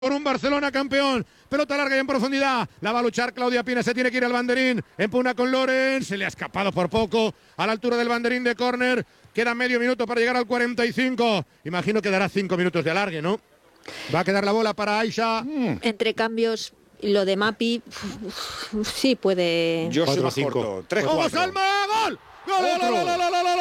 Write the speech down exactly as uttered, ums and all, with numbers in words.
por un Barcelona campeón. Pelota larga y en profundidad. La va a luchar Claudia Pina. Se tiene que ir al banderín. Empuna con Loren. Se le ha escapado por poco. A la altura del banderín de córner. Queda medio minuto para llegar al cuarenta y cinco. Imagino que dará cinco minutos de alargue, ¿no? Va a quedar la bola para Aisha. Mm. Entre cambios, lo de Mapi, sí puede. Yo soy más corto. tres ¡Vamos, Salma! ¡Gol! ¡Gol, gol, gol, gol, gol, gol, gol!